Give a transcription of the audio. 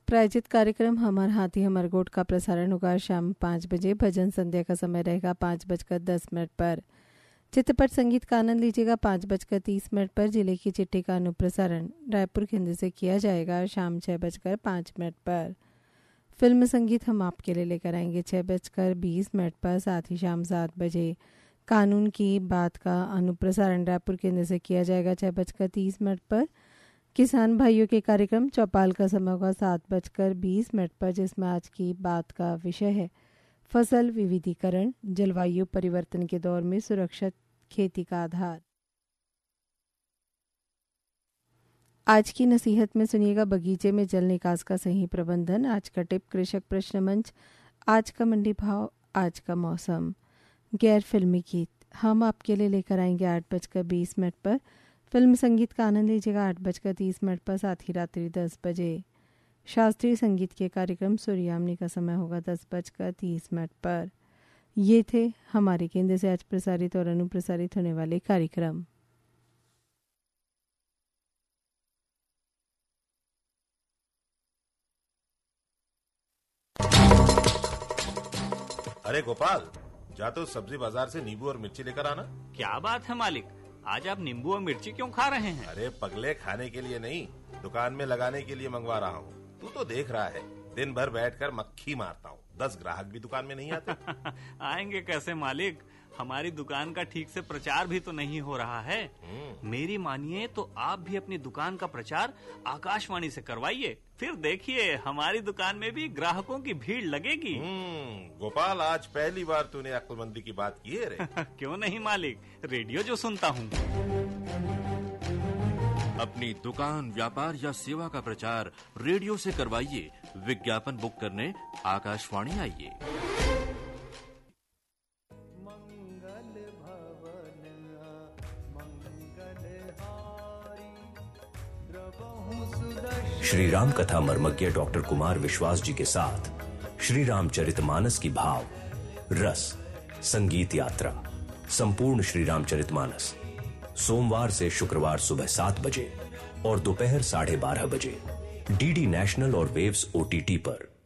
प्रायोजित कार्यक्रम हमार हाथी हमार गोट का प्रसारण होगा शाम 5 बजे। भजन संध्या का समय रहेगा 5:10 पर। चित्रपट संगीत का आनंद लीजिएगा 5:30 पर। जिले की चिट्ठी का अनुप्रसारण रायपुर केंद्र से किया जाएगा शाम 6:05 पर। फिल्म संगीत हम आपके लिए लेकर आएंगे 6:20 पर। साथ ही शाम 7 बजे कानून की बात का अनुप्रसारण रायपुर केंद्र से किया जाएगा 6:30 पर। किसान भाइयों के कार्यक्रम चौपाल का समय होगा 7:20 पर, जिसमें आज की बात का विषय है फसल विविधीकरण, जलवायु परिवर्तन के दौर में सुरक्षित खेती का आधार। आज की नसीहत में सुनिएगा बगीचे में जल निकास का सही प्रबंधन, आज का टिप कृषक प्रश्न मंच, आज का मंडी भाव, आज का मौसम। गैर फिल्मी गीत हम आपके लिए लेकर आएंगे 8:20 पर। फिल्म संगीत का आनंद लीजिएगा 8:30 पर। साथ ही रात्रि 10 बजे शास्त्रीय संगीत के कार्यक्रम सूर्यामनी का समय होगा 10:30 पर। ये थे हमारे केंद्र से आज प्रसारित और अनुप्रसारित होने वाले कार्यक्रम। अरे गोपाल, जा तो सब्जी बाजार से नींबू और मिर्ची लेकर आना। क्या बात है मालिक, आज आप नींबू और मिर्ची क्यों खा रहे हैं? अरे पगले, खाने के लिए नहीं, दुकान में लगाने के लिए मंगवा रहा हूँ। तू तो देख रहा है, दिन भर बैठकर मक्खी मारता हूँ, 10 ग्राहक भी दुकान में नहीं आते। आएंगे कैसे मालिक, हमारी दुकान का ठीक से प्रचार भी तो नहीं हो रहा है। मेरी मानिए तो आप भी अपनी दुकान का प्रचार आकाशवाणी से करवाइए, फिर देखिए हमारी दुकान में भी ग्राहकों की भीड़ लगेगी। गोपाल, आज पहली बार तूने अक्लमंदी की बात की है रे। क्यों नहीं मालिक, रेडियो जो सुनता हूँ। अपनी दुकान, व्यापार या सेवा का प्रचार रेडियो से करवाइए। विज्ञापन बुक करने आकाशवाणी आइए। श्री राम कथा मर्मज्ञ डॉक्टर कुमार विश्वास जी के साथ श्री रामचरितमानस की भाव रस संगीत यात्रा, संपूर्ण श्री रामचरितमानस, सोमवार से शुक्रवार सुबह 7 बजे और दोपहर 12:30 बजे डीडी नेशनल और वेव्स OTT पर।